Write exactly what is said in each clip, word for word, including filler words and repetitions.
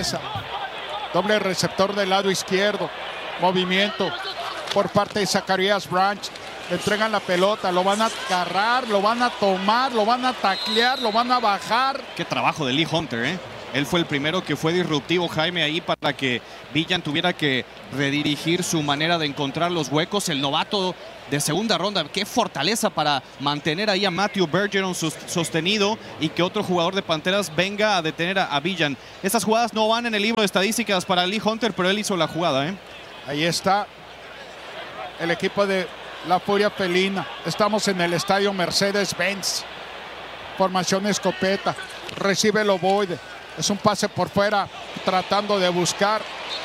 fortaleza. Doble receptor del lado izquierdo. Movimiento por parte de Zacharias Branch. Le entregan la pelota, lo van a agarrar, lo van a tomar, lo van a taclear, lo van a bajar. Qué trabajo de Lee Hunter, ¿eh? Él fue el primero que fue disruptivo, Jaime, ahí para que Villan tuviera que redirigir su manera de encontrar los huecos. El novato de segunda ronda, qué fortaleza para mantener ahí a Matthew Bergeron sostenido y que otro jugador de Panteras venga a detener a, a Villan. Esas jugadas no van en el libro de estadísticas para Lee Hunter, pero él hizo la jugada, ¿eh? Ahí está el equipo de la Furia Felina. Estamos en el estadio Mercedes-Benz. Formación escopeta. Recibe el ovoide. Es un pase por fuera tratando de buscar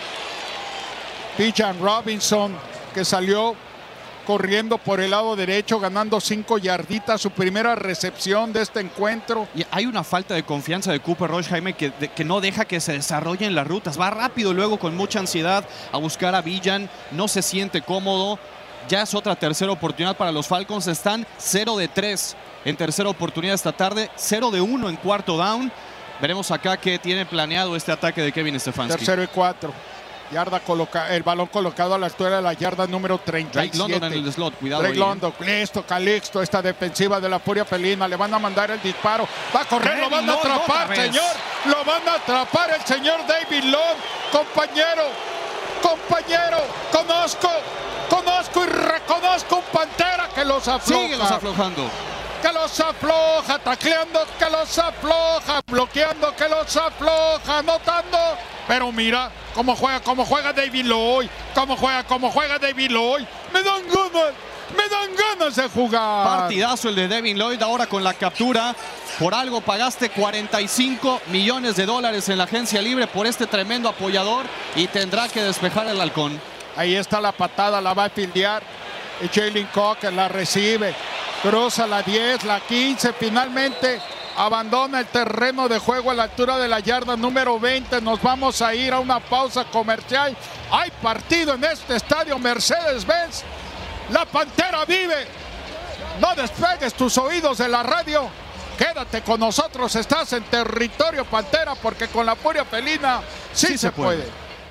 Bijan Robinson, que salió corriendo por el lado derecho, ganando cinco yarditas, su primera recepción de este encuentro. Y hay una falta de confianza de Cooper Rush, Jaime, que, de, que no deja que se desarrollen las rutas. Va rápido luego con mucha ansiedad a buscar a Villan, no se siente cómodo. Ya es otra tercera oportunidad para los Falcons. Están cero de tres en tercera oportunidad esta tarde, cero de uno en cuarto down. Veremos acá qué tiene planeado este ataque de Kevin Stefanski. Tercero y cuatro. Yarda coloca, el balón colocado a la altura de la yarda número treinta y siete. Drake London en el slot, cuidado. Drake ahí, London, eh. listo, Calixto, esta defensiva de la Furia Felina. Le van a mandar el disparo. Va a correr, lo van a atrapar, señor. Lo van a atrapar el señor David Long. Compañero, compañero, conozco, conozco y reconozco un Pantera que los afloja. Sigue los aflojando. Que los afloja, tacleando, que los afloja, bloqueando, que los afloja, anotando. Pero mira cómo juega, cómo juega David Lloyd, cómo juega, cómo juega David Lloyd. Me dan ganas, me dan ganas de jugar. Partidazo el de David Lloyd ahora con la captura. Por algo pagaste cuarenta y cinco millones de dólares en la agencia libre por este tremendo apoyador y tendrá que despejar el halcón. Ahí está la patada, la va a fildear. Y Jalen Cocker la recibe. Cruza la diez, la quince, finalmente abandona el terreno de juego a la altura de la yarda número veinte. Nos vamos a ir a una pausa comercial. Hay partido en este estadio Mercedes-Benz. La Pantera vive. No despegues tus oídos de la radio. Quédate con nosotros, estás en territorio Pantera, porque con la Furia Felina sí, sí se, se puede.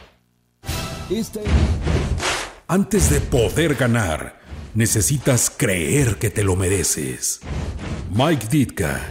puede. Este... Antes de poder ganar, necesitas creer que te lo mereces. Mike Ditka.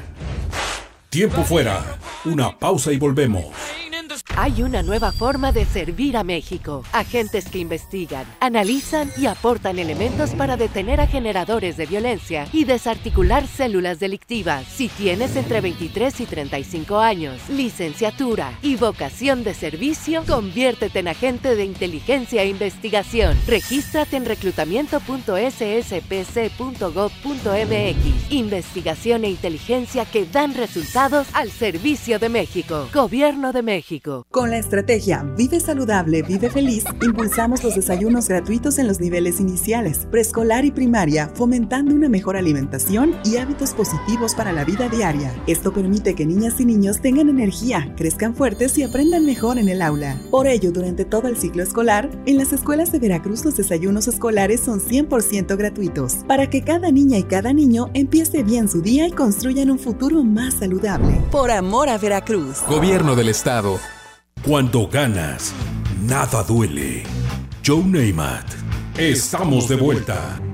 Tiempo fuera. Una pausa y volvemos. Hay una nueva forma de servir a México. Agentes que investigan, analizan y aportan elementos para detener a generadores de violencia y desarticular células delictivas. Si tienes entre veintitrés y treinta y cinco años, licenciatura y vocación de servicio, conviértete en agente de inteligencia e investigación. Regístrate en reclutamiento punto ese ese pe ce punto gob punto eme equis. Investigación e inteligencia que dan resultados al servicio de México. Gobierno de México. Con la estrategia Vive Saludable, Vive Feliz, impulsamos los desayunos gratuitos en los niveles iniciales, preescolar y primaria, fomentando una mejor alimentación y hábitos positivos para la vida diaria. Esto permite que niñas y niños tengan energía, crezcan fuertes y aprendan mejor en el aula. Por ello, durante todo el ciclo escolar, en las escuelas de Veracruz los desayunos escolares son cien por ciento gratuitos, para que cada niña y cada niño empiece bien su día y construyan un futuro más saludable. Por amor a Veracruz. Gobierno del Estado. Cuando ganas, nada duele. Joe Namath. Estamos de vuelta.